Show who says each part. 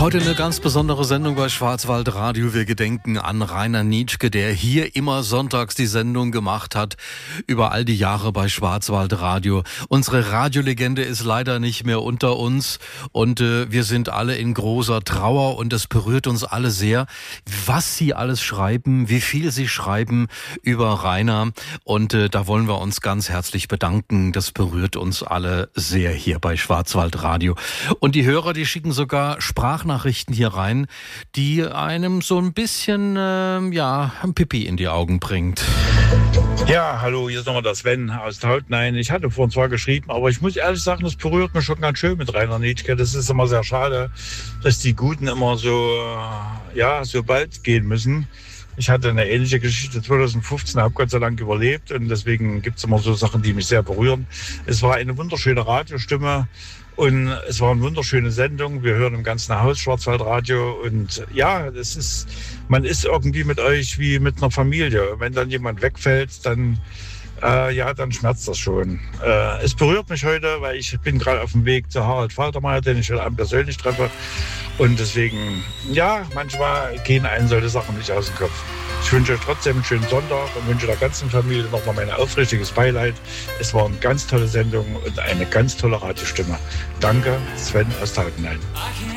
Speaker 1: Heute eine ganz besondere Sendung bei Schwarzwaldradio. Wir gedenken an Rainer Nitschke, der hier immer sonntags die Sendung gemacht hat, über all die Jahre bei Schwarzwaldradio. Unsere Radiolegende ist leider nicht mehr unter uns und wir sind alle in großer Trauer und es berührt uns alle sehr, was Sie alles schreiben, wie viel Sie schreiben über Rainer und da wollen wir uns ganz herzlich bedanken. Das berührt uns alle sehr hier bei Schwarzwaldradio. Und die Hörer, die schicken sogar Sprachnachrichten hier rein, die einem so ein bisschen, ein Pipi in die Augen bringt.
Speaker 2: Ja, hallo, hier ist nochmal der Sven aus Tautnein. Ich hatte vorhin zwar geschrieben, aber ich muss ehrlich sagen, das berührt mich schon ganz schön mit Rainer Nitschke. Das ist immer sehr schade, dass die Guten immer so bald gehen müssen. Ich hatte eine ähnliche Geschichte 2015, habe Gott sei Dank überlebt und deswegen gibt es immer so Sachen, die mich sehr berühren. Es war eine wunderschöne Radiostimme und es war eine wunderschöne Sendung. Wir hören im ganzen Haus Schwarzwaldradio und ja, man ist irgendwie mit euch wie mit einer Familie. Und wenn dann jemand wegfällt, dann schmerzt das schon. Es berührt mich heute, weil ich bin gerade auf dem Weg zu Harald Faltermeier, den ich heute Abend persönlich treffe. Und deswegen, manchmal gehen einen solche Sachen nicht aus dem Kopf. Ich wünsche euch trotzdem einen schönen Sonntag und wünsche der ganzen Familie nochmal mein aufrichtiges Beileid. Es war eine ganz tolle Sendung und eine ganz tolle Radiostimme. Danke, Sven aus Tautenheim.